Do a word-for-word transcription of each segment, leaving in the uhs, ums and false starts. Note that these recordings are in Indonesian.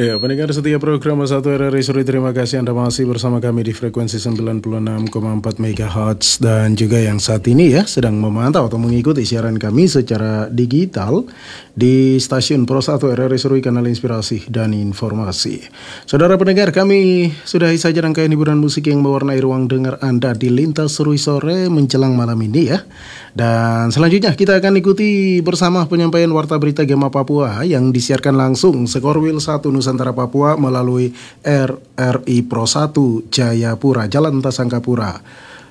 Ya, pendengar setia program satu R R I Suri, terima kasih Anda masih bersama kami di frekuensi sembilan puluh enam koma empat megahertz dan juga yang saat ini ya sedang memantau atau mengikuti siaran kami secara digital di stasiun Pro satu R R I Suri, kanal inspirasi dan informasi. Saudara pendengar, kami sudahi saja rangkaian hiburan musik yang mewarnai ruang dengar Anda di Lintas Serui Sore menjelang malam ini ya. Dan selanjutnya kita akan ikuti bersama penyampaian Warta Berita Gema Papua yang disiarkan langsung Sekorwil satu Nusantara Papua melalui R R I Pro satu Jayapura, Jalan Tasangkapura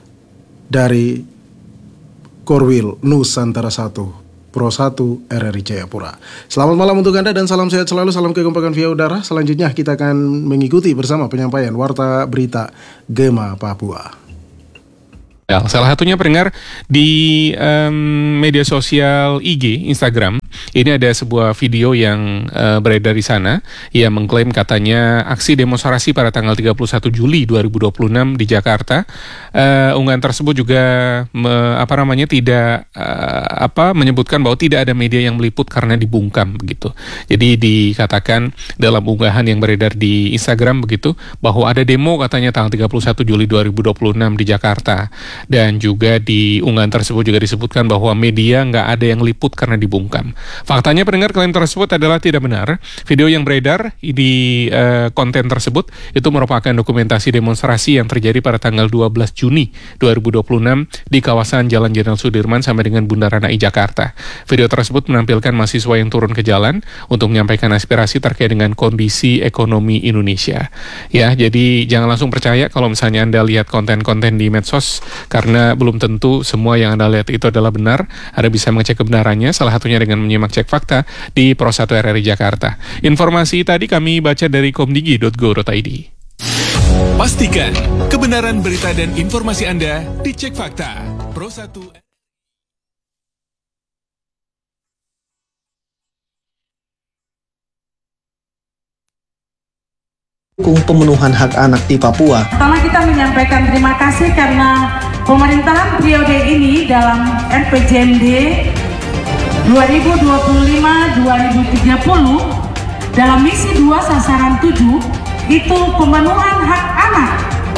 dari Korwil Nusantara satu Pro satu R R I Jayapura. Selamat malam untuk Anda dan salam sehat selalu, salam kekompakan via udara. Selanjutnya kita akan mengikuti bersama penyampaian Warta Berita Gema Papua. Ya, salah satunya pendengar di um, media sosial I G, Instagram, ini ada sebuah video yang uh, beredar di sana yang mengklaim katanya aksi demonstrasi pada tanggal tiga puluh satu Juli dua ribu dua puluh enam di Jakarta. Uh, unggahan tersebut juga me, apa namanya tidak uh, apa menyebutkan bahwa tidak ada media yang meliput karena dibungkam begitu. Jadi dikatakan dalam unggahan yang beredar di Instagram begitu bahwa ada demo katanya tanggal tiga puluh satu Juli dua ribu dua puluh enam di Jakarta. Dan juga di unggahan tersebut juga disebutkan bahwa media nggak ada yang liput karena dibungkam. Faktanya pendengar, klaim tersebut adalah tidak benar. Video yang beredar di uh, konten tersebut itu merupakan dokumentasi demonstrasi yang terjadi pada tanggal dua belas Juni dua ribu dua puluh enam di kawasan Jalan Jenderal Sudirman sampai dengan Bundaran A I Jakarta. Video tersebut menampilkan mahasiswa yang turun ke jalan untuk menyampaikan aspirasi terkait dengan kondisi ekonomi Indonesia. Ya, jadi jangan langsung percaya kalau misalnya Anda lihat konten-konten di medsos, karena belum tentu semua yang Anda lihat itu adalah benar. Anda bisa mengecek kebenarannya, salah satunya dengan menyimak cek fakta di Pro satu R R I Jakarta. Informasi tadi kami baca dari komdigi titik go titik i d. Pastikan kebenaran berita dan informasi Anda dicek fakta. Pro satu. Pemenuhan hak anak di Papua. Pertama, kita menyampaikan terima kasih karena pemerintahan periode ini dalam R P J M D dua ribu dua puluh lima sampai dua ribu tiga puluh dalam misi dua sasaran tujuh itu pemenuhan hak anak.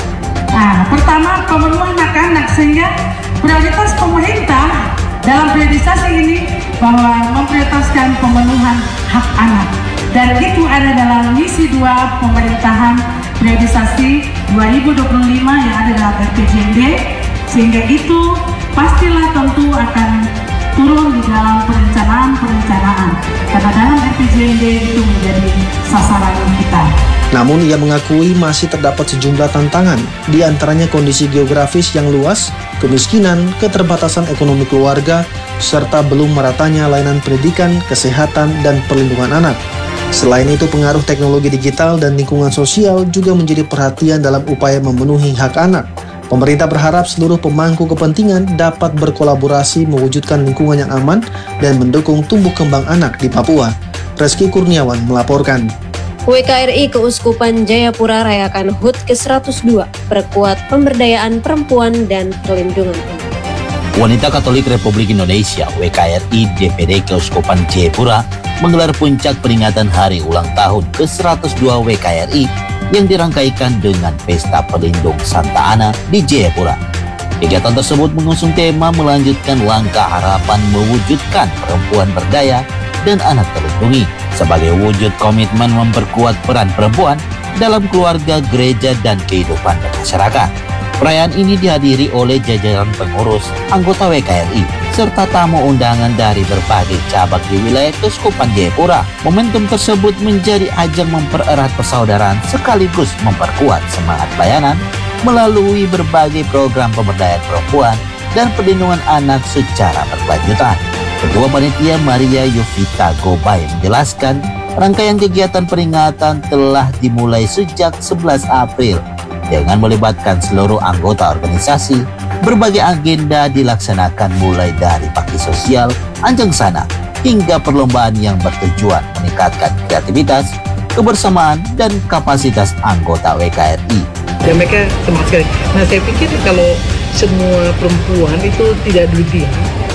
Nah, pertama pemenuhan hak anak, sehingga prioritas pemerintah dalam priorisasi ini bahwa memprioritaskan pemenuhan hak anak. Dan itu ada dalam misi dua pemerintahan priorisasi dua ribu dua puluh lima yang ada dalam R P J M D, sehingga itu pastilah tentu akan turun di dalam perencanaan-perencanaan karena dalam R P J M D itu menjadi sasaran kita. Namun ia mengakui masih terdapat sejumlah tantangan, di antaranya kondisi geografis yang luas, kemiskinan, keterbatasan ekonomi keluarga, serta belum meratanya layanan pendidikan, kesehatan, dan perlindungan anak. Selain itu, pengaruh teknologi digital dan lingkungan sosial juga menjadi perhatian dalam upaya memenuhi hak anak. Pemerintah berharap seluruh pemangku kepentingan dapat berkolaborasi mewujudkan lingkungan yang aman dan mendukung tumbuh kembang anak di Papua. Reski Kurniawan melaporkan. W K R I Keuskupan Jayapura rayakan H U T ke seratus dua, perkuat pemberdayaan perempuan dan perlindungan anak. Wanita Katolik Republik Indonesia W K R I D P D Keuskupan Jayapura menggelar puncak peringatan hari ulang tahun ke seratus dua W K R I yang dirangkaikan dengan Pesta Pelindung Santa Ana di Jayapura. Kegiatan tersebut mengusung tema melanjutkan langkah harapan mewujudkan perempuan berdaya dan anak terlindungi sebagai wujud komitmen memperkuat peran perempuan dalam keluarga, gereja, dan kehidupan masyarakat. Perayaan ini dihadiri oleh jajaran pengurus, anggota W K R I, serta tamu undangan dari berbagai cabang di wilayah Keuskupan Jayapura. Momentum tersebut menjadi ajang mempererat persaudaraan sekaligus memperkuat semangat pelayanan melalui berbagai program pemberdayaan perempuan dan perlindungan anak secara berkelanjutan. Ketua Panitia Maria Yovita Gobay menjelaskan, rangkaian kegiatan peringatan telah dimulai sejak sebelas April dengan melibatkan seluruh anggota organisasi. Berbagai agenda dilaksanakan mulai dari bakti sosial, anjang sana, hingga perlombaan yang bertujuan meningkatkan kreativitas, kebersamaan, dan kapasitas anggota W K R I. Dan mereka semangat sekali. Nah, saya pikir kalau semua perempuan itu tidak demikian,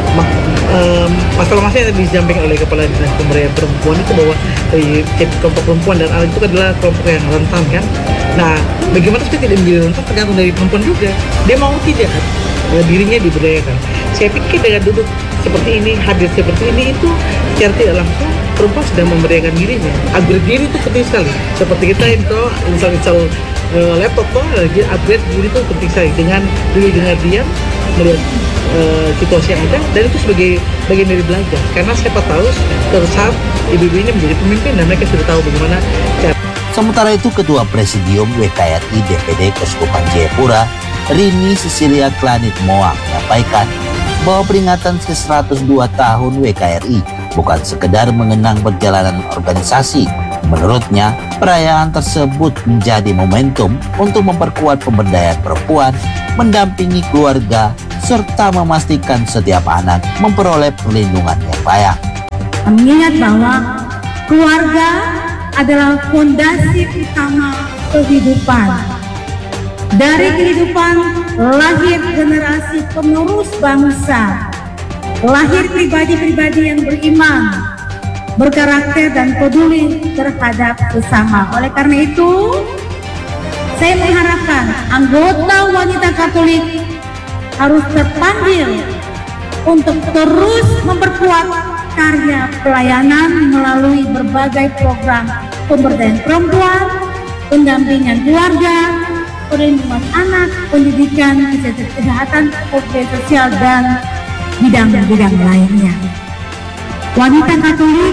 um, masalah-masalah yang disampaikan oleh Kepala Dinas Pemberdayaan Perempuan itu bahwa eh, kelompok perempuan dan anak itu adalah kelompok yang rentan kan. Nah, bagaimana supaya tidak menjadi rentan tergantung dari perempuan juga. Dia mau tidak eh, dirinya diberdayakan. Saya pikir dengan duduk seperti ini, hadir seperti ini itu secara tidak langsung perempuan sedang memberdayakan dirinya. Upgrade diri itu penting sekali. Seperti kita itu install-install uh, laptop toh, upgrade diri itu penting sekali. Dengan dulu dengar diam melihat uh, situasi yang ada, dan itu sebagai bagian dari belajar. Karena siapa tahu suatu saat ibu-ibu ini menjadi pemimpin dan mereka sudah tahu bagaimana cara. Sementara itu, Ketua Presidium W K R I D P D Keuskupan Jayapura, Rini Cecilia Klanit Moa, menyampaikan bahwa peringatan ke seratus dua tahun W K R I bukan sekedar mengenang perjalanan organisasi. Menurutnya, perayaan tersebut menjadi momentum untuk memperkuat pemberdayaan perempuan, mendampingi keluarga, serta memastikan setiap anak memperoleh perlindungan yang layak. Mengingat bahwa keluarga adalah fondasi utama kehidupan. Dari kehidupan lahir generasi penerus bangsa, lahir pribadi-pribadi yang beriman, berkarakter dan peduli terhadap sesama. Oleh karena itu, saya mengharapkan anggota wanita Katolik harus terpanggil untuk terus memperkuat karya pelayanan melalui berbagai program pemberdayaan perempuan, pendampingan keluarga, perlindungan anak, pendidikan, kesehatan, sosial, dan bidang-bidang lainnya. Wanita Katolik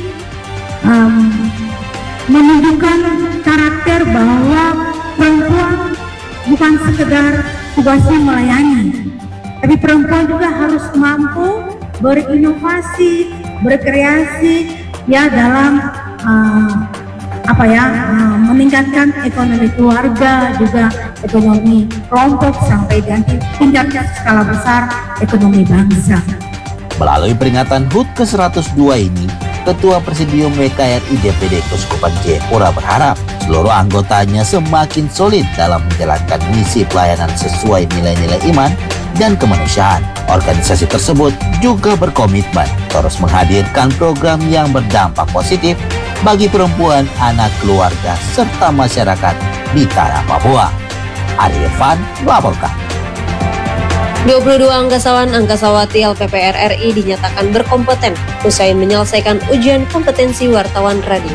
um, menunjukkan karakter bahwa perempuan bukan sekedar tugasnya melayani, tapi perempuan juga harus mampu berinovasi, berkreasi ya dalam uh, apa ya uh, meningkatkan ekonomi keluarga, juga ekonomi kelompok sampai dan tingkat skala besar ekonomi bangsa. Melalui peringatan H U T ke seratus dua ini, Ketua Presidium W K R I D P D Keuskupan Jayapura berharap seluruh anggotanya semakin solid dalam menjalankan misi pelayanan sesuai nilai-nilai iman dan kemanusiaan. Organisasi tersebut juga berkomitmen terus menghadirkan program yang berdampak positif bagi perempuan, anak, keluarga, serta masyarakat di tanah Papua. Ari Irfan melaporkan. dua puluh dua angkasawan angkasawati L P P R R I dinyatakan berkompeten usai menyelesaikan ujian kompetensi wartawan radio.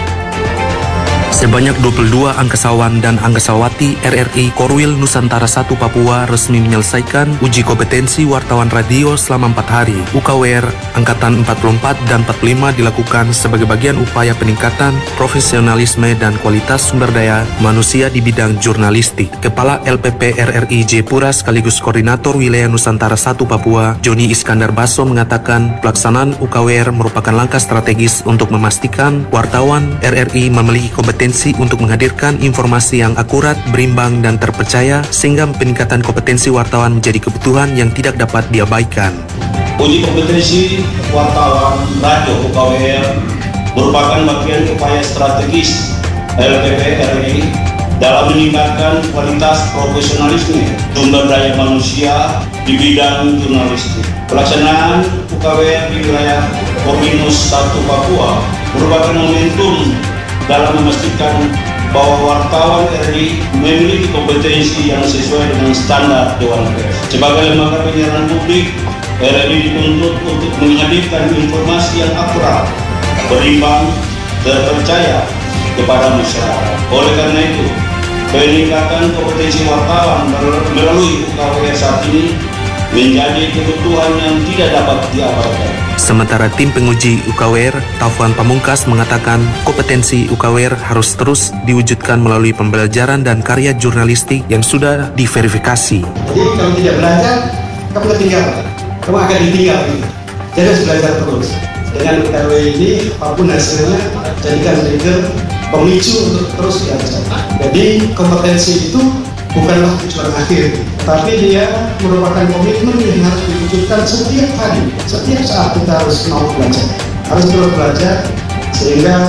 Sebanyak dua puluh dua angkasawan dan angkasawati R R I Korwil Nusantara satu Papua resmi menyelesaikan uji kompetensi wartawan radio selama empat hari. U K W R Angkatan empat puluh empat dan empat puluh lima dilakukan sebagai bagian upaya peningkatan profesionalisme dan kualitas sumber daya manusia di bidang jurnalistik. Kepala L P P R R I Jayapura sekaligus Koordinator Wilayah Nusantara satu Papua, Joni Iskandar Baso, mengatakan pelaksanaan U K W R merupakan langkah strategis untuk memastikan wartawan R R I memiliki kompetensi untuk menghadirkan informasi yang akurat, berimbang, dan terpercaya, sehingga peningkatan kompetensi wartawan menjadi kebutuhan yang tidak dapat diabaikan. Uji kompetensi wartawan radio U K W R merupakan bagian upaya strategis L P P R R I dalam meningkatkan kualitas profesionalisme sumber daya manusia di bidang jurnalistik. Pelaksanaan U K W R di wilayah Korwil satu Papua merupakan momentum dalam memastikan bahwa wartawan R R I memiliki kompetensi yang sesuai dengan standar Dewan Pers. Sebagai lembaga penyiaran publik, R R I dituntut untuk menghadirkan informasi yang akurat, berimbang, terpercaya kepada masyarakat. Oleh karena itu, peningkatan kompetensi wartawan melalui U K W R saat ini menjadi kebutuhan yang tidak dapat diabaikan. Sementara tim penguji U K W R, Taufan Pamungkas, mengatakan kompetensi U K W R harus terus diwujudkan melalui pembelajaran dan karya jurnalistik yang sudah diverifikasi. Jadi kalau tidak belajar, kamu ketinggalan, kamu akan ditinggal. Jadi harus belajar terus. Dengan U K W R ini, apapun hasilnya, jadikan trigger pemicu untuk terus belajar. Jadi kompetensi itu bukanlah tujuan akhir, tapi dia merupakan komitmen yang harus diwujudkan setiap hari, setiap saat kita harus mau belajar, harus terus belajar, sehingga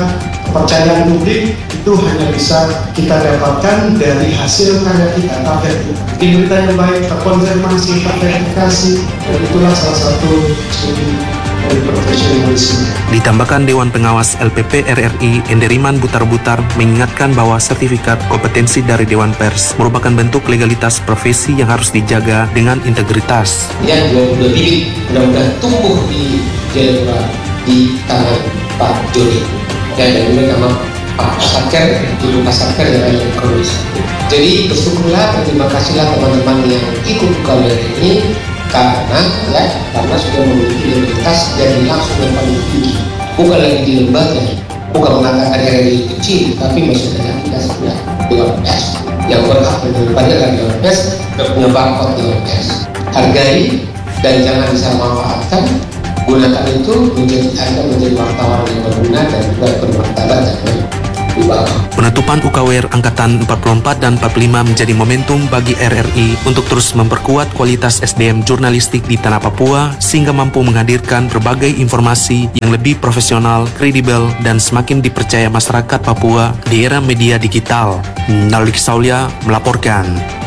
Kepercayaan publik itu hanya bisa kita dapatkan dari hasil karya kita, target kita. Bikin berita yang baik, terkonfirmasi, terverifikasi, dan itulah salah satu studi dari profesionalisme. Ditambahkan Dewan Pengawas L P P R R I Enderiman Butar-Butar mengingatkan bahwa sertifikat kompetensi dari Dewan Pers merupakan bentuk legalitas profesi yang harus dijaga dengan integritas. Yang dua puluh dua bibit mudah-mudahan tumbuh di Jayapura di tangan Pak Joni. Dan yang juga nama Pak Satker, dulu Pak Satker yang ada ekonomis. Jadi bersyukurlah, terima kasihlah teman-teman yang ikut kalian ini karena ya karena sudah memiliki legalitas dari langsung yang paling tinggi, bukan lagi di lembaga, bukan mengatakan yang lebih kecil, tapi maksudnya kita sudah Dewan Pers yang berhak daripada Dewan Pers dan punya barcode Dewan Pers. Hargai dan jangan disalahmanfaatkan. Gunakan itu menjadi Anda menjadi wartawan yang berguna dan juga bermartabat dan berwibawa. Penutupan U K W R Angkatan empat puluh empat dan empat puluh lima menjadi momentum bagi R R I untuk terus memperkuat kualitas S D M jurnalistik di tanah Papua sehingga mampu menghadirkan berbagai informasi yang lebih profesional, kredibel, dan semakin dipercaya masyarakat Papua di era media digital. Nalik Saulia melaporkan.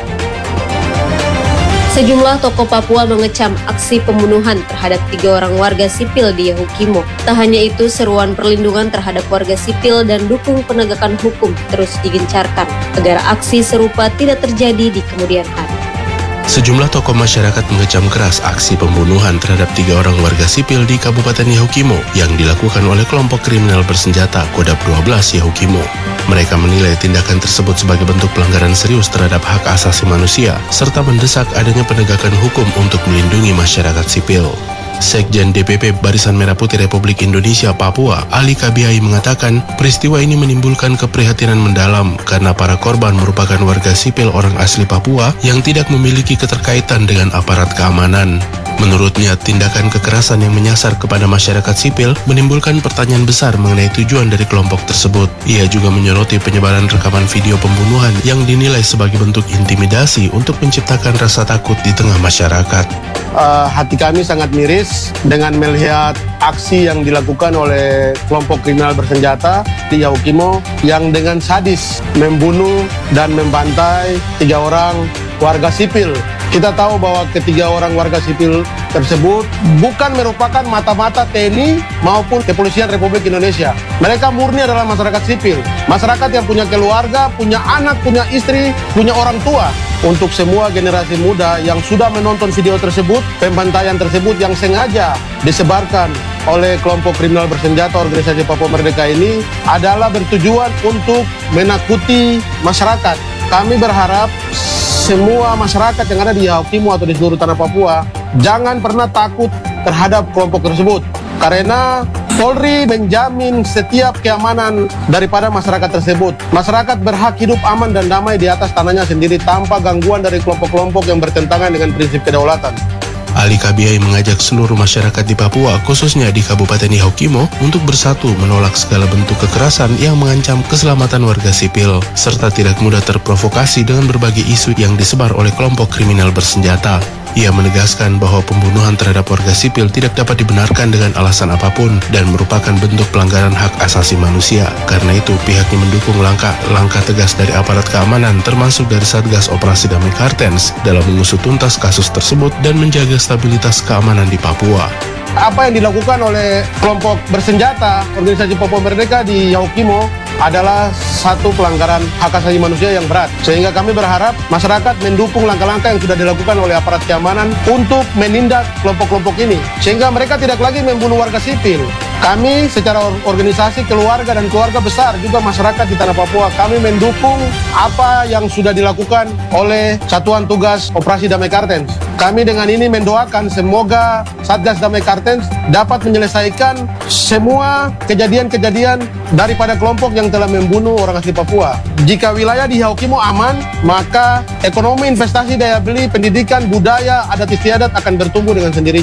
Sejumlah tokoh Papua mengecam aksi pembunuhan terhadap tiga orang warga sipil di Yahukimo. Tak hanya itu, seruan perlindungan terhadap warga sipil dan dukung penegakan hukum terus digencarkan agar aksi serupa tidak terjadi di kemudian hari. Sejumlah tokoh masyarakat mengecam keras aksi pembunuhan terhadap tiga orang warga sipil di Kabupaten Yahukimo yang dilakukan oleh kelompok kriminal bersenjata Kodap dua belas Yahukimo. Mereka menilai tindakan tersebut sebagai bentuk pelanggaran serius terhadap hak asasi manusia, serta mendesak adanya penegakan hukum untuk melindungi masyarakat sipil. Sekjen D P P Barisan Merah Putih Republik Indonesia Papua, Ali Kabiai mengatakan peristiwa ini menimbulkan keprihatinan mendalam karena para korban merupakan warga sipil orang asli Papua yang tidak memiliki keterkaitan dengan aparat keamanan. Menurutnya, tindakan kekerasan yang menyasar kepada masyarakat sipil menimbulkan pertanyaan besar mengenai tujuan dari kelompok tersebut. Ia juga menyoroti penyebaran rekaman video pembunuhan yang dinilai sebagai bentuk intimidasi untuk menciptakan rasa takut di tengah masyarakat. Uh, hati kami sangat miris dengan melihat aksi yang dilakukan oleh kelompok kriminal bersenjata di Yahukimo yang dengan sadis membunuh dan membantai tiga orang warga sipil. Kita tahu bahwa ketiga orang warga sipil tersebut bukan merupakan mata-mata T N I maupun Kepolisian Republik Indonesia. Mereka murni adalah masyarakat sipil. Masyarakat yang punya keluarga, punya anak, punya istri, punya orang tua. Untuk semua generasi muda yang sudah menonton video tersebut, pembantaian tersebut yang sengaja disebarkan oleh kelompok kriminal bersenjata organisasi Papua Merdeka ini adalah bertujuan untuk menakuti masyarakat. Kami berharap semua masyarakat yang ada di Yahukimo atau di seluruh tanah Papua jangan pernah takut terhadap kelompok tersebut, karena Polri menjamin setiap keamanan daripada masyarakat tersebut. Masyarakat berhak hidup aman dan damai di atas tanahnya sendiri tanpa gangguan dari kelompok-kelompok yang bertentangan dengan prinsip kedaulatan. Ali Kabiai mengajak seluruh masyarakat di Papua, khususnya di Kabupaten Yahukimo, untuk bersatu menolak segala bentuk kekerasan yang mengancam keselamatan warga sipil, serta tidak mudah terprovokasi dengan berbagai isu yang disebar oleh kelompok kriminal bersenjata. Ia menegaskan bahwa pembunuhan terhadap warga sipil tidak dapat dibenarkan dengan alasan apapun dan merupakan bentuk pelanggaran hak asasi manusia. Karena itu, pihaknya mendukung langkah-langkah tegas dari aparat keamanan termasuk dari Satgas Operasi Damai Kartens dalam mengusut tuntas kasus tersebut dan menjaga stabilitas keamanan di Papua. Apa yang dilakukan oleh kelompok bersenjata organisasi Papua Merdeka di Yahukimo adalah satu pelanggaran hak asasi manusia yang berat. Sehingga kami berharap masyarakat mendukung langkah-langkah yang sudah dilakukan oleh aparat keamanan untuk menindak kelompok-kelompok ini. Sehingga mereka tidak lagi membunuh warga sipil. Kami secara organisasi keluarga dan keluarga besar juga masyarakat di tanah Papua, kami mendukung apa yang sudah dilakukan oleh Satuan Tugas Operasi Damai Kartens. Kami dengan ini mendoakan semoga Satgas Damai Kartens dapat menyelesaikan semua kejadian-kejadian daripada kelompok yang telah membunuh orang asli Papua. Jika wilayah di Yahukimo aman, maka ekonomi, investasi, daya beli, pendidikan, budaya, adat istiadat akan bertumbuh dengan sendirinya.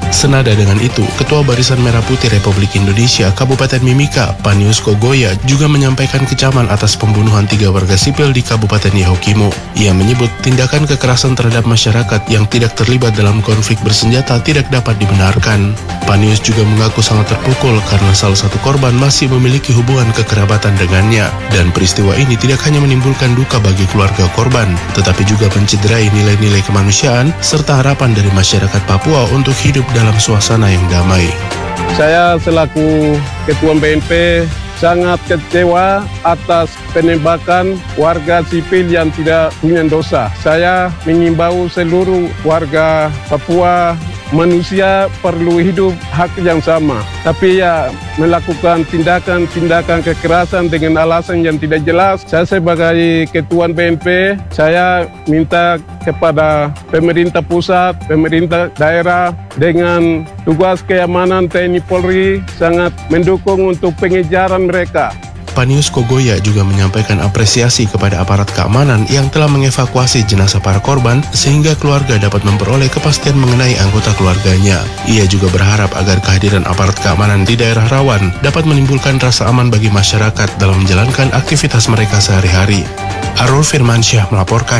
Senada dengan itu, Ketua Barisan Merah Putih Republik Indonesia Kabupaten Mimika, Panius Kogoya, juga menyampaikan kecaman atas pembunuhan tiga warga sipil di Kabupaten Yahukimo. Ia menyebut tindakan kekerasan terhadap masyarakat yang tidak terlibat dalam konflik bersenjata tidak dapat dibenarkan. Panius juga mengaku sangat terpukul karena salah satu korban masih memiliki hubungan kekerabatan dengannya. Dan peristiwa ini tidak hanya menimbulkan duka bagi keluarga korban, tetapi juga mencederai nilai-nilai kemanusiaan serta harapan dari masyarakat Papua untuk hidup dalam suasana yang damai. Saya selaku Ketua B N P sangat kecewa atas penembakan warga sipil yang tidak punya dosa. Saya mengimbau seluruh warga Papua, manusia perlu hidup hak yang sama. Tapi ya melakukan tindakan-tindakan kekerasan dengan alasan yang tidak jelas. Saya sebagai Ketua B N P, saya minta kepada pemerintah pusat, pemerintah daerah dengan tugas keamanan T N I Polri sangat mendukung untuk pengejaran mereka. Panius Kogoya juga menyampaikan apresiasi kepada aparat keamanan yang telah mengevakuasi jenazah para korban sehingga keluarga dapat memperoleh kepastian mengenai anggota keluarganya. Ia juga berharap agar kehadiran aparat keamanan di daerah rawan dapat menimbulkan rasa aman bagi masyarakat dalam menjalankan aktivitas mereka sehari-hari. Arul Firmansyah melaporkan.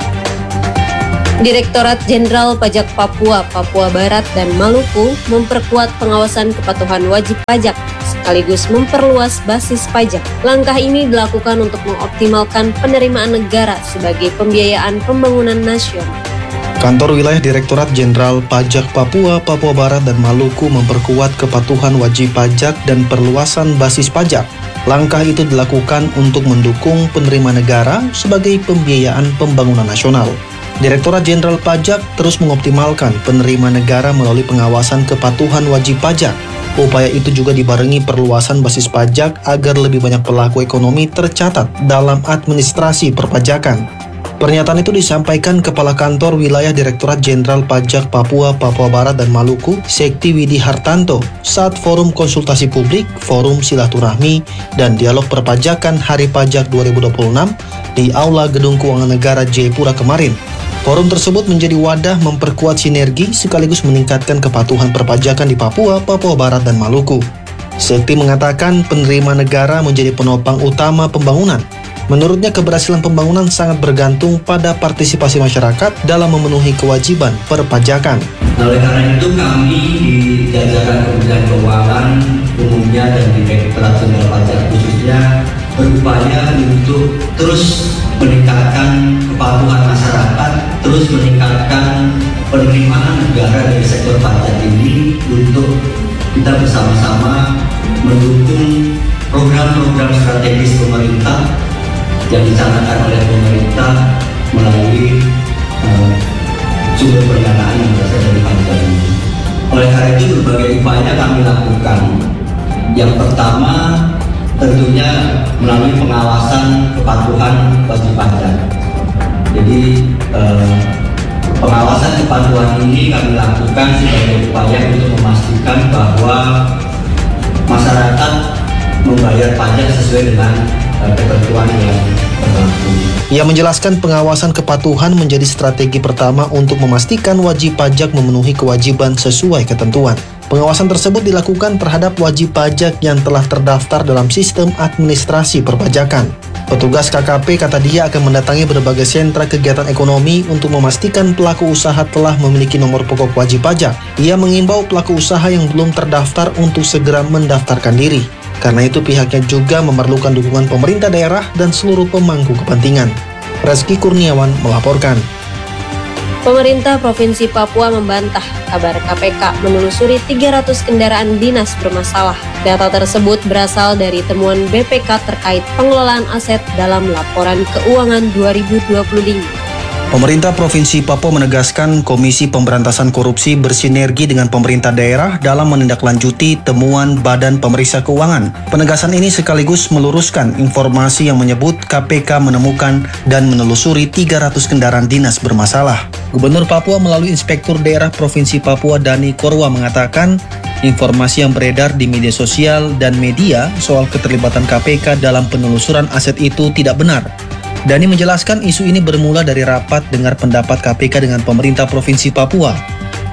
Direktorat Jenderal Pajak Papua, Papua Barat, dan Maluku memperkuat pengawasan kepatuhan wajib pajak sekaligus memperluas basis pajak. Langkah ini dilakukan untuk mengoptimalkan penerimaan negara sebagai pembiayaan pembangunan nasional. Kantor Wilayah Direktorat Jenderal Pajak Papua, Papua Barat, dan Maluku memperkuat kepatuhan wajib pajak dan perluasan basis pajak. Langkah itu dilakukan untuk mendukung penerimaan negara sebagai pembiayaan pembangunan nasional. Direktorat Jenderal Pajak terus mengoptimalkan penerimaan negara melalui pengawasan kepatuhan wajib pajak. Upaya itu juga dibarengi perluasan basis pajak agar lebih banyak pelaku ekonomi tercatat dalam administrasi perpajakan. Pernyataan itu disampaikan Kepala Kantor Wilayah Direktorat Jenderal Pajak Papua, Papua Barat, dan Maluku, Sekti Widi Hartanto, saat Forum Konsultasi Publik, Forum Silaturahmi, dan Dialog Perpajakan Hari Pajak dua ribu dua puluh enam di Aula Gedung Keuangan Negara Jayapura kemarin. Forum tersebut menjadi wadah memperkuat sinergi sekaligus meningkatkan kepatuhan perpajakan di Papua, Papua Barat, dan Maluku. Sekti mengatakan penerimaan negara menjadi penopang utama pembangunan. Menurutnya keberhasilan pembangunan sangat bergantung pada partisipasi masyarakat dalam memenuhi kewajiban perpajakan. Oleh karena itu kami di jajaran Kementerian Keuangan umumnya dan di Direktorat Jenderal Pajak khususnya berupaya untuk terus meningkatkan kepatuhan masyarakat, terus meningkatkan penerimaan negara dari sektor pajak ini untuk kita bersama-sama mendukung program-program strategis pemerintah yang dicanangkan oleh pemerintah melalui uh, sumber pendanaan yang berasal dari pajak ini. Oleh karena itu berbagai upaya kami lakukan. Yang pertama tentunya melalui pengawasan kepatuhan wajib pajak. Jadi eh, pengawasan kepatuhan ini kami lakukan sebagai upaya untuk memastikan bahwa masyarakat membayar pajak sesuai dengan eh, ketentuan yang berlaku. Ia menjelaskan pengawasan kepatuhan menjadi strategi pertama untuk memastikan wajib pajak memenuhi kewajiban sesuai ketentuan. Pengawasan tersebut dilakukan terhadap wajib pajak yang telah terdaftar dalam sistem administrasi perpajakan. Petugas K K P kata dia akan mendatangi berbagai sentra kegiatan ekonomi untuk memastikan pelaku usaha telah memiliki nomor pokok wajib pajak. Ia mengimbau pelaku usaha yang belum terdaftar untuk segera mendaftarkan diri. Karena itu pihaknya juga memerlukan dukungan pemerintah daerah dan seluruh pemangku kepentingan. Reski Kurniawan melaporkan. Pemerintah Provinsi Papua membantah kabar K P K menelusuri tiga ratus kendaraan dinas bermasalah. Data tersebut berasal dari temuan B P K terkait pengelolaan aset dalam laporan keuangan dua ribu dua puluh lima. Pemerintah Provinsi Papua menegaskan Komisi Pemberantasan Korupsi bersinergi dengan pemerintah daerah dalam menindaklanjuti temuan Badan Pemeriksa Keuangan. Penegasan ini sekaligus meluruskan informasi yang menyebut K P K menemukan dan menelusuri tiga ratus kendaraan dinas bermasalah. Gubernur Papua melalui Inspektur Daerah Provinsi Papua Dani Korwa mengatakan informasi yang beredar di media sosial dan media soal keterlibatan K P K dalam penelusuran aset itu tidak benar. Dani menjelaskan isu ini bermula dari rapat dengar pendapat K P K dengan pemerintah Provinsi Papua.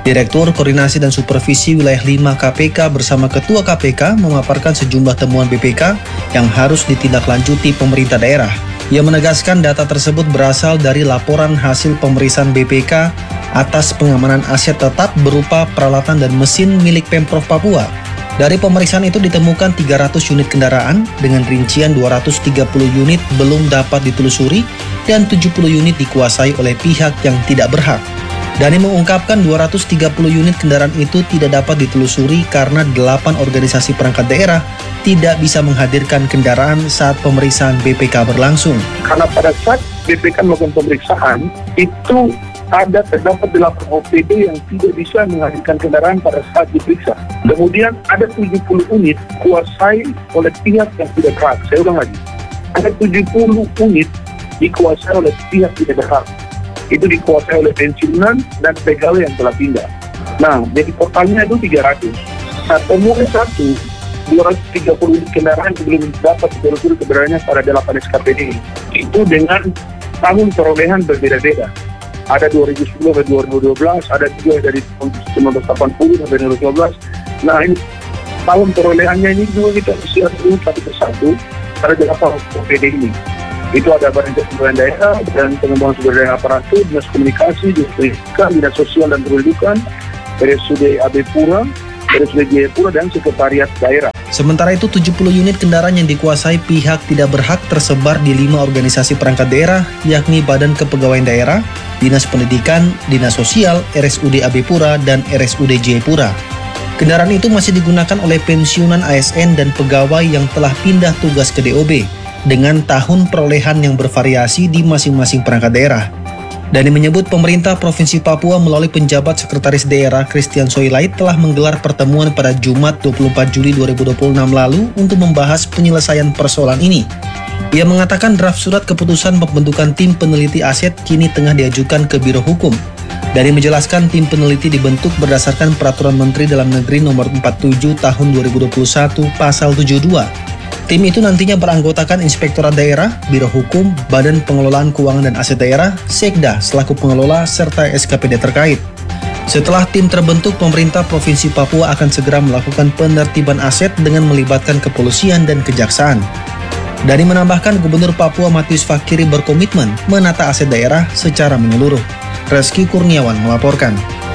Direktur Koordinasi dan Supervisi Wilayah lima K P K bersama Ketua K P K memaparkan sejumlah temuan B P K yang harus ditindaklanjuti pemerintah daerah. Ia menegaskan data tersebut berasal dari laporan hasil pemeriksaan B P K atas pengamanan aset tetap berupa peralatan dan mesin milik Pemprov Papua. Dari pemeriksaan itu ditemukan tiga ratus unit kendaraan dengan rincian dua ratus tiga puluh unit belum dapat ditelusuri dan tujuh puluh unit dikuasai oleh pihak yang tidak berhak. Dhani mengungkapkan dua ratus tiga puluh unit kendaraan itu tidak dapat ditelusuri karena delapan organisasi perangkat daerah tidak bisa menghadirkan kendaraan saat pemeriksaan B P K berlangsung. Karena pada saat B P K melakukan pemeriksaan, itu ada terdapat delapan O P D yang tidak bisa menghadirkan kendaraan pada saat diperiksa. Kemudian ada tujuh puluh unit dikuasai oleh pihak yang tidak berhak. Saya ulang lagi. Ada tujuh puluh unit dikuasai oleh pihak tidak berhak. Itu dikuasai oleh pensiunan dan pegawai yang telah pindah. Nah, jadi totalnya itu tiga ratus. Nah, temuan satu, dua ratus tiga puluh unit kendaraan yang belum dapat ditelusuri keberadaannya pada delapan S K P D. Itu dengan tahun perolehan berbeda-beda. Ada dua ribu sepuluh sampai dua ribu dua belas, ada juga dari tahun seribu sembilan ratus delapan puluh sampai dua ribu dua belas. Nah, ini tahun perolehannya ini juga kita isi dulu satu persatu pada delapan O P D ini. Itu ada Badan Kepegawaian Daerah dan Pengembangan Sumber Daya Aparatur, Dinas Komunikasi, Dinas Pendidikan, Dinas Sosial dan Pendidikan, R S U D A B Pura, R S U D Jayapura, dan Sekretariat Daerah. Sementara itu, tujuh puluh unit kendaraan yang dikuasai pihak tidak berhak tersebar di lima organisasi perangkat daerah, yakni Badan Kepegawaian Daerah, Dinas Pendidikan, Dinas Sosial, R S U D A B Pura, dan R S U D Jayapura. Kendaraan itu masih digunakan oleh pensiunan A S N dan pegawai yang telah pindah tugas ke D O B, dengan tahun perolehan yang bervariasi di masing-masing perangkat daerah. Dhani menyebut pemerintah Provinsi Papua melalui penjabat Sekretaris Daerah Christian Soilait telah menggelar pertemuan pada Jumat dua puluh empat Juli dua ribu dua puluh enam lalu untuk membahas penyelesaian persoalan ini. Ia mengatakan draft surat keputusan pembentukan tim peneliti aset kini tengah diajukan ke Biro Hukum. Dhani menjelaskan tim peneliti dibentuk berdasarkan Peraturan Menteri Dalam Negeri Nomor empat puluh tujuh Tahun dua ribu dua puluh satu Pasal tujuh puluh dua. Tim itu nantinya beranggotakan Inspektorat Daerah, Biro Hukum, Badan Pengelolaan Keuangan dan Aset Daerah, Sekda selaku pengelola, serta S K P D terkait. Setelah tim terbentuk, pemerintah Provinsi Papua akan segera melakukan penertiban aset dengan melibatkan kepolisian dan kejaksaan. Dhani menambahkan Gubernur Papua Matius Fakiri berkomitmen menata aset daerah secara menyeluruh. Reski Kurniawan melaporkan.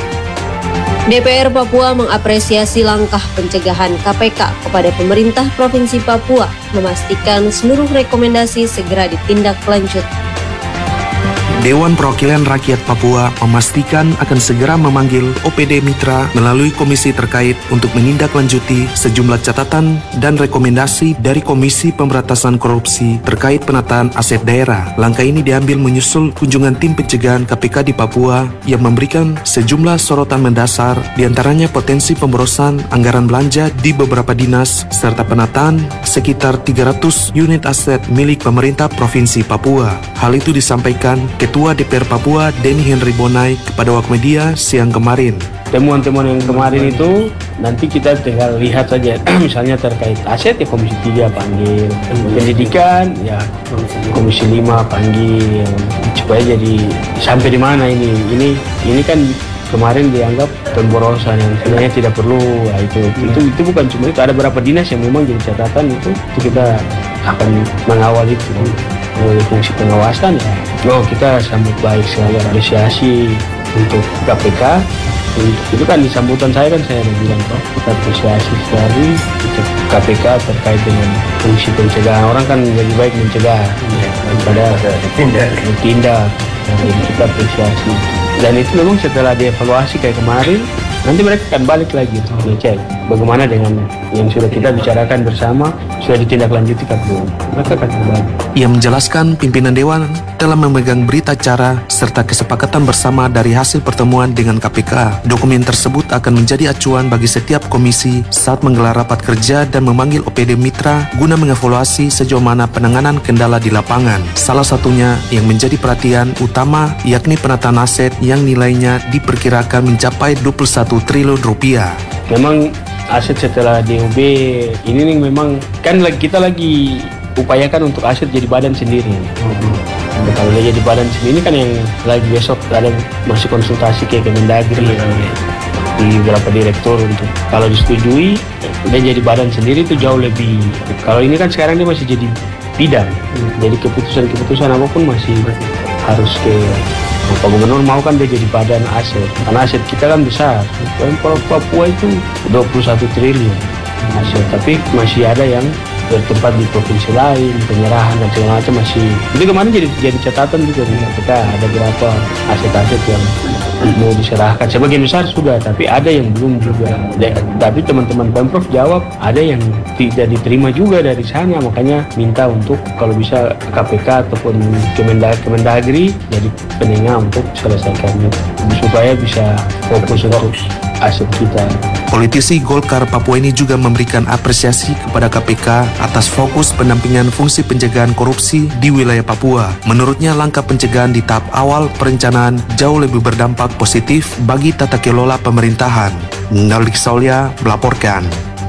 D P R Papua mengapresiasi langkah pencegahan K P K kepada pemerintah Provinsi Papua, memastikan seluruh rekomendasi segera ditindaklanjuti. Dewan Perwakilan Rakyat Papua memastikan akan segera memanggil O P D Mitra melalui komisi terkait untuk menindaklanjuti sejumlah catatan dan rekomendasi dari Komisi Pemberantasan Korupsi terkait penataan aset daerah. Langkah ini diambil menyusul kunjungan tim pencegahan K P K di Papua yang memberikan sejumlah sorotan mendasar, diantaranya potensi pemborosan anggaran belanja di beberapa dinas serta penataan sekitar tiga ratus unit aset milik pemerintah Provinsi Papua. Hal itu disampaikan Ketua D P R Papua Denny Henry Bonai kepada awak media siang kemarin. Temuan-temuan yang kemarin itu nanti kita tinggal lihat saja. Misalnya terkait aset ya Komisi tiga panggil, pendidikan ya Komisi lima panggil, supaya jadi sampai di mana ini. Ini ini kan kemarin dianggap pemborosan yang sebenarnya tidak perlu. Nah, itu itu itu bukan cuma itu, ada beberapa dinas yang memang jadi catatan itu, itu kita akan mengawal itu. Melalui fungsi pengawasan ya, oh kita sambut baik sekali, apresiasi untuk K P K. Itu kan di sambutan saya kan saya bilang toh kita apresiasi sekali untuk K P K terkait dengan fungsi pencegahan. Orang kan lebih baik mencegah ya, daripada bertindak. Jadi kita apresiasi. Dan itu memang setelah dievaluasi kayak kemarin, nanti mereka akan balik lagi ngecek bagaimana dengan yang sudah kita bicarakan bersama, sudah ditindaklanjuti kan belum. Mereka akan kembali. Ia menjelaskan pimpinan Dewan telah memegang berita acara serta kesepakatan bersama dari hasil pertemuan dengan K P K. Dokumen tersebut akan menjadi acuan bagi setiap komisi saat menggelar rapat kerja dan memanggil O P D Mitra guna mengevaluasi sejauh mana penanganan kendala di lapangan. Salah satunya yang menjadi perhatian utama yakni penataan aset yang nilainya diperkirakan mencapai dua puluh satu triliun rupiah. Memang aset setelah D O B ini nih memang kan kita lagi upayakan untuk aset jadi badan sendiri. Kalau dia jadi badan sendiri kan yang lagi besok ada masih konsultasi ke Kemendagri yang di beberapa direktur untuk kalau disetujui dia jadi badan sendiri itu jauh lebih. Kalau ini kan sekarang dia masih jadi bidang, jadi keputusan-keputusan apapun masih harus ke Pak Gubernur mau kan dia jadi badan aset, karena aset kita kan besar. Kalau Papua itu dua puluh satu triliun aset, tapi masih ada yang bertempat di provinsi lain, penyerahan dan segala macam masih. Jadi kemarin jadi jadi catatan juga nih, kita ada berapa aset-aset yang mau diserahkan. Sebagian besar sudah, tapi ada yang belum juga. Tapi teman-teman Pemprov jawab ada yang tidak diterima juga dari sana, makanya minta untuk kalau bisa K P K ataupun Kemendagri jadi penengah untuk selesaikan itu, supaya bisa fokus untuk aset kita. Politisi Golkar Papua ini juga memberikan apresiasi kepada K P K atas fokus pendampingan fungsi pencegahan korupsi di wilayah Papua. Menurutnya langkah pencegahan di tahap awal perencanaan jauh lebih berdampak positif bagi tata kelola pemerintahan. Nalik Saulia melaporkan.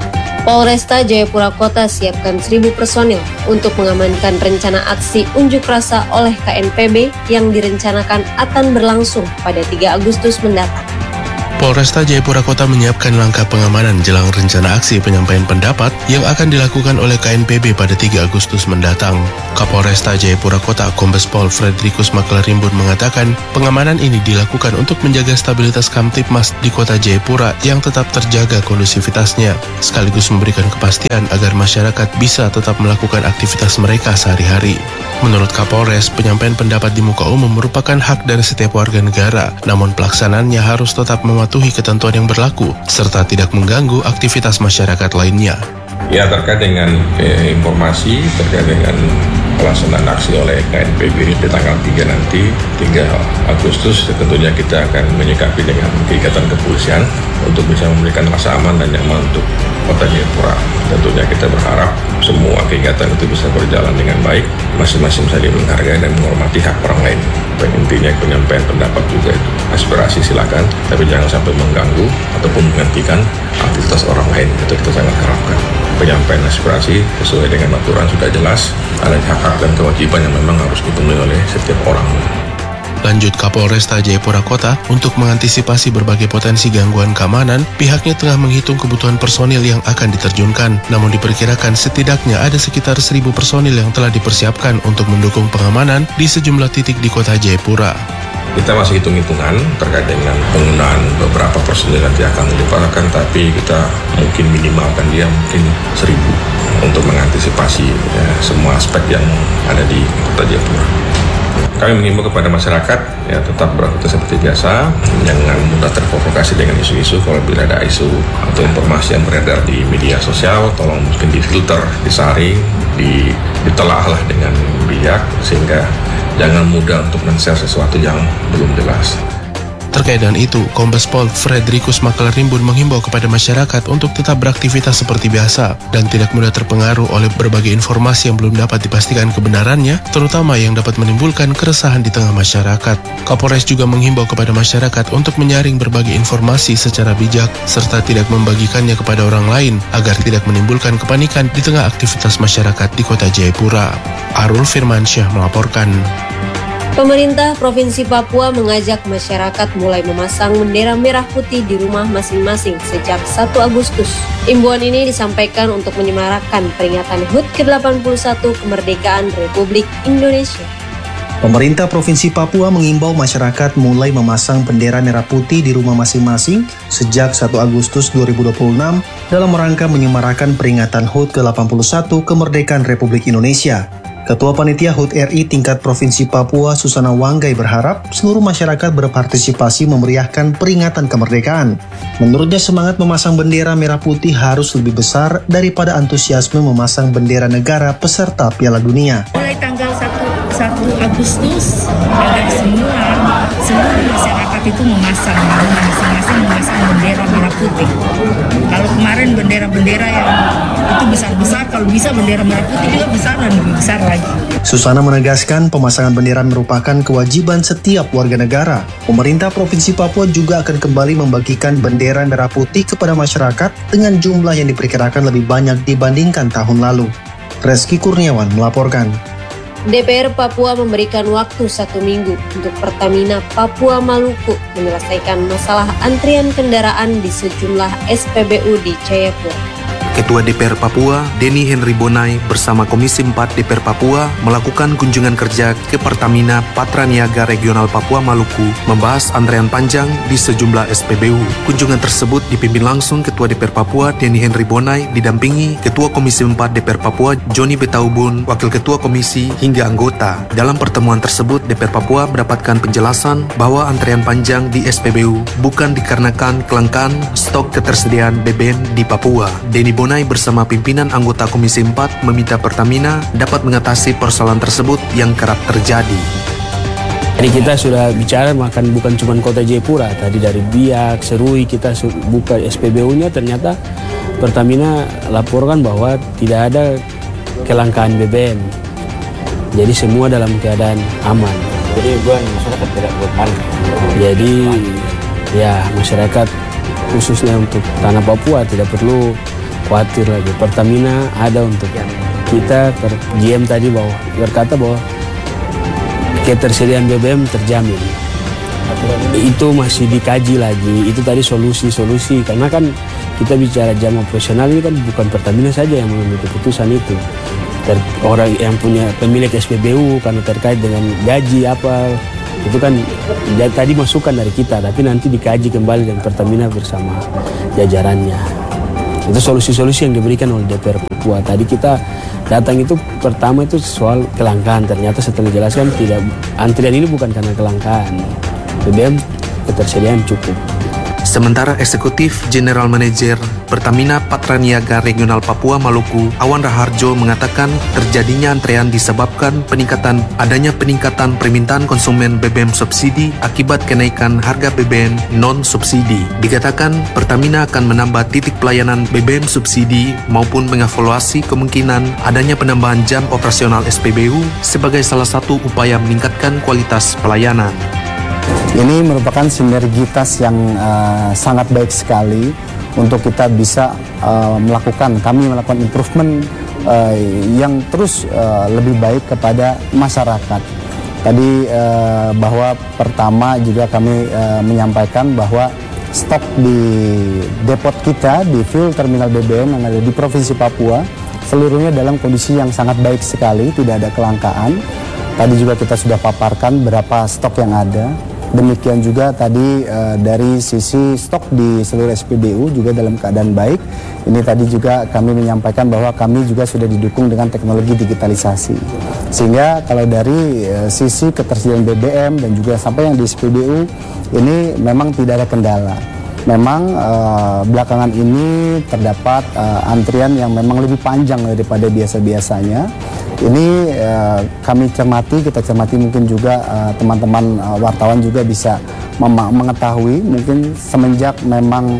Polresta Jayapura Kota siapkan seribu personil untuk mengamankan rencana aksi unjuk rasa oleh K N P B yang direncanakan akan berlangsung pada tiga Agustus mendatang. Polresta Jayapura Kota menyiapkan langkah pengamanan jelang rencana aksi penyampaian pendapat yang akan dilakukan oleh K N P B pada tiga Agustus mendatang. Kapolresta Jayapura Kota Kombes Pol Fredrikus Maklarimbun mengatakan pengamanan ini dilakukan untuk menjaga stabilitas Kamtipmas di Kota Jayapura yang tetap terjaga kondusivitasnya, sekaligus memberikan kepastian agar masyarakat bisa tetap melakukan aktivitas mereka sehari-hari. Menurut Kapolres, penyampaian pendapat di muka umum merupakan hak dari setiap warga negara, namun pelaksanaannya harus tetap mematuhi ketentuan yang berlaku, serta tidak mengganggu aktivitas masyarakat lainnya. Ya, terkait dengan eh, informasi terkait dengan pelaksanaan aksi oleh K N P B ini di tanggal tiga nanti, tiga Agustus, tentunya kita akan menyikapi dengan kegiatan kepolisian untuk bisa memberikan rasa aman dan nyaman untuk Kota Jayapura. Tentunya kita berharap semua kegiatan itu bisa berjalan dengan baik, masing-masing saling menghargai dan menghormati hak orang lain. Dan intinya penyampaian pendapat juga itu aspirasi silakan, tapi jangan sampai mengganggu ataupun menghentikan aktivitas orang lain. Itu kita sangat harapkan. Penyampaian aspirasi sesuai dengan aturan sudah jelas, ada hak-hak dan kewajiban yang memang harus dipenuhi oleh setiap orang. Lanjut, Kapolresta Jayapura Kota untuk mengantisipasi berbagai potensi gangguan keamanan, pihaknya tengah menghitung kebutuhan personil yang akan diterjunkan, namun diperkirakan setidaknya ada sekitar seribu personil yang telah dipersiapkan untuk mendukung pengamanan di sejumlah titik di Kota Jayapura. Kita masih hitung-hitungan terkait dengan penggunaan beberapa personil nanti akan dilibatkan, tapi kita mungkin minimalkan dia mungkin seribu untuk mengantisipasi ya, semua aspek yang ada di Kota Jayapura. Kami mengimbau kepada masyarakat ya tetap beraktivitas seperti biasa, jangan mudah terprovokasi dengan isu-isu. Kalau bila ada isu atau informasi yang beredar di media sosial, tolong mungkin difilter, disaring, ditelaahlah dengan bijak sehingga jangan mudah untuk men-share sesuatu yang belum jelas. Terkait dengan itu, Kombes Pol Fredrikus Maklarimbun menghimbau kepada masyarakat untuk tetap beraktivitas seperti biasa dan tidak mudah terpengaruh oleh berbagai informasi yang belum dapat dipastikan kebenarannya, terutama yang dapat menimbulkan keresahan di tengah masyarakat. Kapolres juga menghimbau kepada masyarakat untuk menyaring berbagai informasi secara bijak serta tidak membagikannya kepada orang lain agar tidak menimbulkan kepanikan di tengah aktivitas masyarakat di Kota Jayapura. Arul Firmansyah melaporkan. Pemerintah Provinsi Papua mengajak masyarakat mulai memasang bendera merah putih di rumah masing-masing sejak satu Agustus. Imbauan ini disampaikan untuk menyemarakkan peringatan H U T ke delapan puluh satu kemerdekaan Republik Indonesia. Pemerintah Provinsi Papua mengimbau masyarakat mulai memasang bendera merah putih di rumah masing-masing sejak satu Agustus dua ribu dua puluh enam dalam rangka menyemarakkan peringatan H U T ke delapan puluh satu kemerdekaan Republik Indonesia. Ketua Panitia H U T R I tingkat Provinsi Papua Susana Wanggai berharap seluruh masyarakat berpartisipasi memeriahkan peringatan kemerdekaan. Menurutnya semangat memasang bendera merah putih harus lebih besar daripada antusiasme memasang bendera negara peserta Piala Dunia. Mulai tanggal satu Agustus agar semua seluruh masyarakat itu memasang masing-masing memasang bendera merah putih. Kalau kemarin bendera-bendera yang itu besar-besar, kalau bisa bendera merah putih juga besar dan lebih besar lagi. Susana menegaskan pemasangan bendera merupakan kewajiban setiap warga negara. Pemerintah Provinsi Papua juga akan kembali membagikan bendera merah putih kepada masyarakat dengan jumlah yang diperkirakan lebih banyak dibandingkan tahun lalu. Reski Kurniawan melaporkan. D P R Papua memberikan waktu satu minggu untuk Pertamina Papua Maluku menyelesaikan masalah antrian kendaraan di sejumlah S P B U di Jayapura. Ketua D P R Papua, Denny Henry Bonai bersama Komisi empat D P R Papua melakukan kunjungan kerja ke Pertamina Patraniaga Regional Papua Maluku membahas antrean panjang di sejumlah S P B U. Kunjungan tersebut dipimpin langsung Ketua D P R Papua Denny Henry Bonai didampingi Ketua Komisi empat D P R Papua Johnny Betaubun, Wakil Ketua Komisi hingga anggota. Dalam pertemuan tersebut D P R Papua mendapatkan penjelasan bahwa antrean panjang di S P B U bukan dikarenakan kelangkaan stok ketersediaan B B M di Papua. Denny Bonai bersama pimpinan anggota Komisi empat meminta Pertamina dapat mengatasi persoalan tersebut yang kerap terjadi. Jadi kita sudah bicara makan bukan cuma kota Jayapura, tadi dari Biak, Serui kita buka S P B U-nya, ternyata Pertamina laporkan bahwa tidak ada kelangkaan B B M. Jadi semua dalam keadaan aman. Jadi bukan masyarakat tidak beban. Jadi ya masyarakat khususnya untuk tanah Papua tidak perlu khawatir lagi. Pertamina ada untuk kita. G M tadi bahwa berkata bahwa ketersediaan B B M terjamin. Itu masih dikaji lagi. Itu tadi solusi-solusi karena kan kita bicara jam operasional ini kan bukan Pertamina saja yang mengambil keputusan itu. Ter orang yang punya pemilik S P B U karena terkait dengan gaji apa itu kan ya, tadi masukan dari kita, tapi nanti dikaji kembali dengan Pertamina bersama jajarannya. Itu solusi-solusi yang diberikan oleh D P R Papua. Tadi kita datang itu pertama itu soal kelangkaan. Ternyata setelah dijelaskan tidak, antrian ini bukan karena kelangkaan. B B M ketersediaan cukup. Sementara Eksekutif General Manager Pertamina Patraniaga Regional Papua Maluku, Awan Raharjo mengatakan terjadinya antrean disebabkan peningkatan adanya peningkatan permintaan konsumen B B M subsidi akibat kenaikan harga B B M non-subsidi. Dikatakan Pertamina akan menambah titik pelayanan B B M subsidi maupun mengevaluasi kemungkinan adanya penambahan jam operasional S P B U sebagai salah satu upaya meningkatkan kualitas pelayanan. Ini merupakan sinergitas yang uh, sangat baik sekali untuk kita bisa uh, melakukan, kami melakukan improvement uh, yang terus uh, lebih baik kepada masyarakat. Tadi uh, bahwa pertama juga kami uh, menyampaikan bahwa stok di depot kita di fuel terminal B B M yang ada di Provinsi Papua seluruhnya dalam kondisi yang sangat baik sekali, tidak ada kelangkaan. Tadi juga kita sudah paparkan berapa stok yang ada. Demikian juga tadi uh, dari sisi stok di seluruh S P B U juga dalam keadaan baik. Ini tadi juga kami menyampaikan bahwa kami juga sudah didukung dengan teknologi digitalisasi. Sehingga kalau dari uh, sisi ketersediaan B B M dan juga sampai yang di S P B U ini memang tidak ada kendala. Memang uh, belakangan ini terdapat uh, antrian yang memang lebih panjang daripada biasa-biasanya. Ini uh, kami cermati, kita cermati mungkin juga teman-teman uh, uh, wartawan juga bisa mengetahui mungkin semenjak memang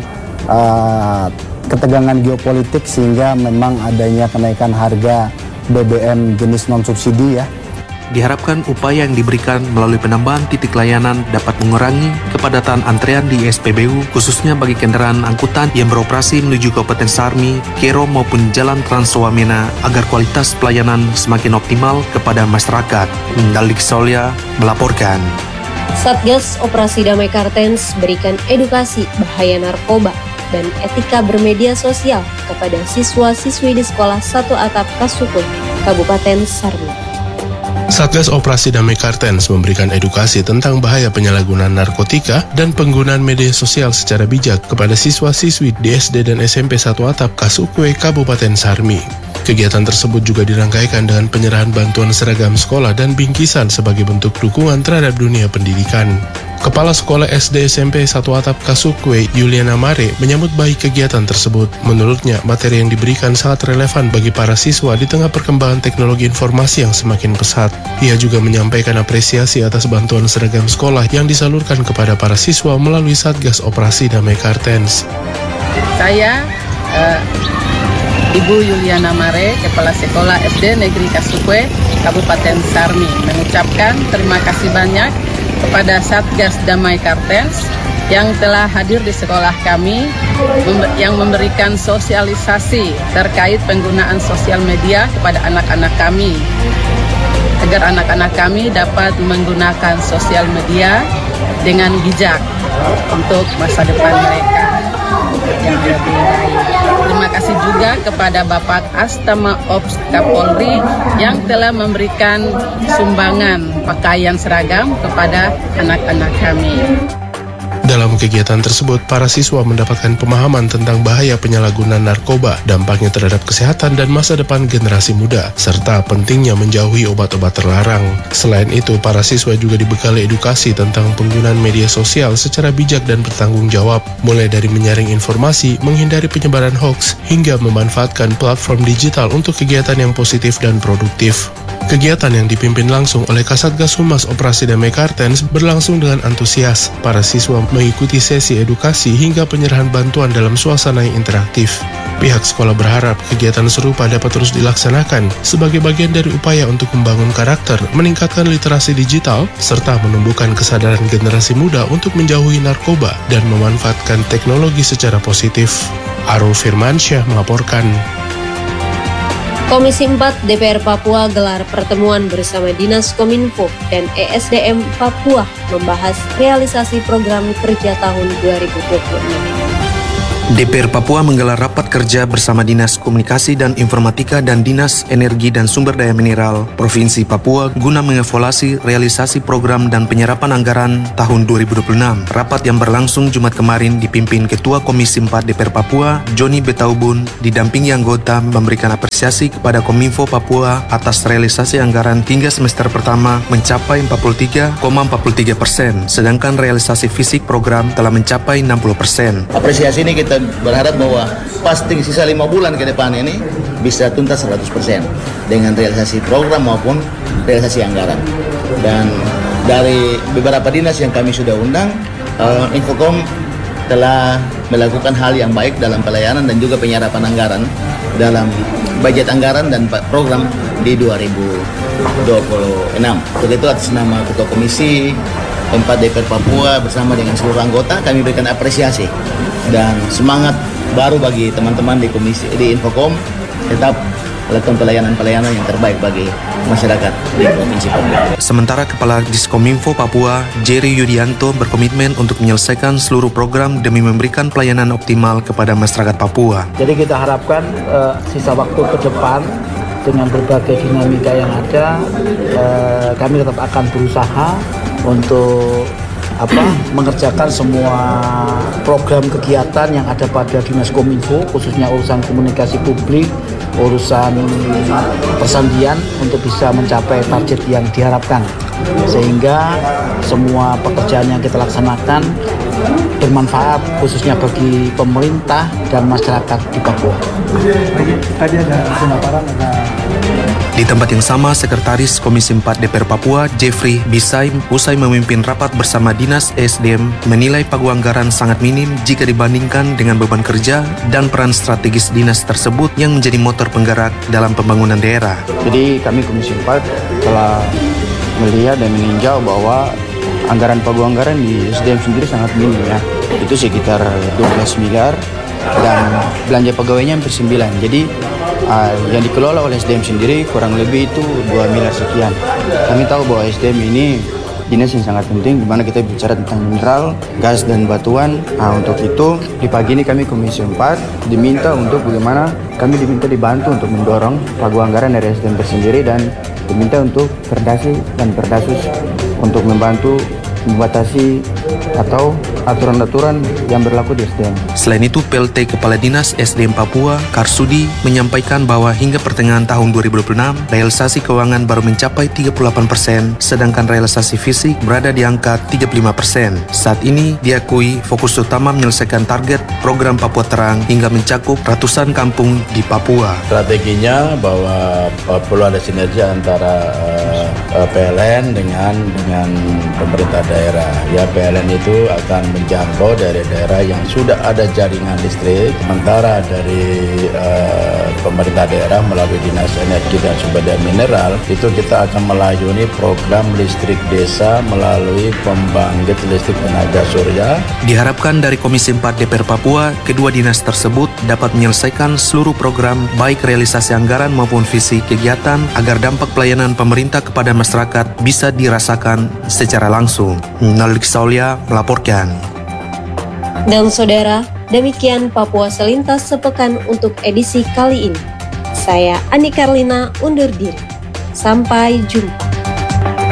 uh, ketegangan geopolitik sehingga memang adanya kenaikan harga B B M jenis non-subsidi ya. Diharapkan upaya yang diberikan melalui penambahan titik layanan dapat mengurangi kepadatan antrean di S P B U, khususnya bagi kendaraan angkutan yang beroperasi menuju Kabupaten Sarmi, Kero maupun Jalan Trans Wamena agar kualitas pelayanan semakin optimal kepada masyarakat. Dalik Solya melaporkan. Satgas Operasi Damai Kartens berikan edukasi bahaya narkoba dan etika bermedia sosial kepada siswa-siswi di Sekolah Satu Atap Kasukun, Kabupaten Sarmi. Satgas Operasi Damai Kartens memberikan edukasi tentang bahaya penyalahgunaan narkotika dan penggunaan media sosial secara bijak kepada siswa-siswi di S D dan S M P Satu Atap Kasukwe, Kabupaten Sarmi. Kegiatan tersebut juga dirangkaikan dengan penyerahan bantuan seragam sekolah dan bingkisan sebagai bentuk dukungan terhadap dunia pendidikan. Kepala Sekolah S D S M P Satu Atap Kasukwe, Yuliana Mare, menyambut baik kegiatan tersebut. Menurutnya, materi yang diberikan sangat relevan bagi para siswa di tengah perkembangan teknologi informasi yang semakin pesat. Ia juga menyampaikan apresiasi atas bantuan seragam sekolah yang disalurkan kepada para siswa melalui Satgas Operasi Damai Kartens. Saya, uh, Ibu Yuliana Mare, Kepala Sekolah S D Negeri Kasukwe, Kabupaten Sarmi, mengucapkan terima kasih banyak kepada Satgas Damai Kartens yang telah hadir di sekolah kami, yang memberikan sosialisasi terkait penggunaan sosial media kepada anak-anak kami. agar anak-anak kami dapat menggunakan sosial media dengan bijak untuk masa depan mereka yang lebih baik. Terima kasih juga kepada Bapak Astama Ops Kapolri yang telah memberikan sumbangan pakaian seragam kepada anak-anak kami. Dalam kegiatan tersebut, para siswa mendapatkan pemahaman tentang bahaya penyalahgunaan narkoba, dampaknya terhadap kesehatan dan masa depan generasi muda, serta pentingnya menjauhi obat-obat terlarang. Selain itu, para siswa juga dibekali edukasi tentang penggunaan media sosial secara bijak dan bertanggung jawab, mulai dari menyaring informasi, menghindari penyebaran hoaks, hingga memanfaatkan platform digital untuk kegiatan yang positif dan produktif. Kegiatan yang dipimpin langsung oleh Kasatgas Humas Operasi Damai Kartens berlangsung dengan antusias. Para siswa mengikuti sesi edukasi hingga penyerahan bantuan dalam suasana yang interaktif. Pihak sekolah berharap kegiatan serupa dapat terus dilaksanakan sebagai bagian dari upaya untuk membangun karakter, meningkatkan literasi digital, serta menumbuhkan kesadaran generasi muda untuk menjauhi narkoba dan memanfaatkan teknologi secara positif. Arul Firmansyah melaporkan. Komisi empat D P R Papua gelar pertemuan bersama Dinas Kominfo dan E S D M Papua membahas realisasi program kerja tahun dua ribu dua puluh enam. D P R Papua menggelar rapat kerja bersama Dinas Komunikasi dan Informatika dan Dinas Energi dan Sumber Daya Mineral Provinsi Papua guna mengevaluasi realisasi program dan penyerapan anggaran tahun dua ribu dua puluh enam. Rapat yang berlangsung Jumat kemarin dipimpin Ketua Komisi empat D P R Papua, Johnny Betaubun, didampingi anggota memberikan apresiasi kepada Kominfo Papua atas realisasi anggaran hingga semester pertama mencapai empat puluh tiga koma empat puluh tiga persen, sedangkan realisasi fisik program telah mencapai enam puluh persen. Apresiasi ini kita berharap bahwa pasti sisa lima bulan ke depan ini bisa tuntas seratus persen dengan realisasi program maupun realisasi anggaran. Dan dari beberapa dinas yang kami sudah undang, uh, Infocom telah melakukan hal yang baik dalam pelayanan dan juga penyerapan anggaran dalam budget anggaran dan program di dua ribu dua puluh enam. Untuk itu atas nama Ketua Komisi empat D P R Papua bersama dengan seluruh anggota kami berikan apresiasi dan semangat baru bagi teman-teman di komisi di Infocom tetap melakukan pelayanan-pelayanan yang terbaik bagi masyarakat di Provinsi Papua. Sementara Kepala Diskominfo Papua, Jerry Yudianto, berkomitmen untuk menyelesaikan seluruh program demi memberikan pelayanan optimal kepada masyarakat Papua. Jadi kita harapkan uh, sisa waktu ke depan dengan berbagai dinamika yang ada, uh, kami tetap akan berusaha untuk apa mengerjakan semua program kegiatan yang ada pada Dinas Kominfo, khususnya urusan komunikasi publik, urusan persandian untuk bisa mencapai target yang diharapkan, sehingga semua pekerjaan yang kita laksanakan bermanfaat khususnya bagi pemerintah dan masyarakat di Papua. Tadi ada pemaparan ada Di tempat yang sama, Sekretaris Komisi empat D P R Papua, Jeffrey Bisai, usai memimpin rapat bersama Dinas E S D M, menilai pagu anggaran sangat minim jika dibandingkan dengan beban kerja dan peran strategis dinas tersebut yang menjadi motor penggerak dalam pembangunan daerah. Jadi kami Komisi empat telah melihat dan meninjau bahwa anggaran pagu anggaran di E S D M sendiri sangat minim ya. Itu sekitar dua belas miliar dan belanja pegawainya hampir sembilan. Jadi uh, yang dikelola oleh E S D M sendiri kurang lebih itu dua miliar sekian. Kami tahu bahwa E S D M ini dinas yang sangat penting, di mana kita bicara tentang mineral, gas, dan batuan. Nah, untuk itu, di pagi ini kami Komisi empat diminta untuk bagaimana kami diminta dibantu untuk mendorong pagu anggaran dari E S D M tersendiri dan diminta untuk perdasi dan perdasus untuk membantu membatasi atau aturan-aturan yang berlaku di E S D M. Selain itu, P L T Kepala Dinas E S D M Papua, Karsudi, menyampaikan bahwa hingga pertengahan tahun dua ribu dua puluh enam, realisasi keuangan baru mencapai tiga puluh delapan persen, sedangkan realisasi fisik berada di angka tiga puluh lima persen. Saat ini, diakui fokus utama menyelesaikan target program Papua Terang hingga mencakup ratusan kampung di Papua. Strateginya bahwa uh, perlu ada sinergi antara uh, uh, P L N dengan dengan pemerintah daerah. Ya, P L N itu akan menjangkau daerah-daerah yang sudah ada jaringan listrik. Sementara dari uh, pemerintah daerah melalui Dinas Energi dan Sumber Daya Mineral itu kita akan melayani program listrik desa melalui pembangkit listrik tenaga surya. Diharapkan dari Komisi empat D P R Papua, kedua dinas tersebut dapat menyelesaikan seluruh program baik realisasi anggaran maupun visi kegiatan agar dampak pelayanan pemerintah kepada masyarakat bisa dirasakan secara langsung. Nalik Saulia melaporkan. Dan saudara, demikian Papua Selintas Sepekan untuk edisi kali ini. Saya Ani Karlina undur diri. Sampai jumpa.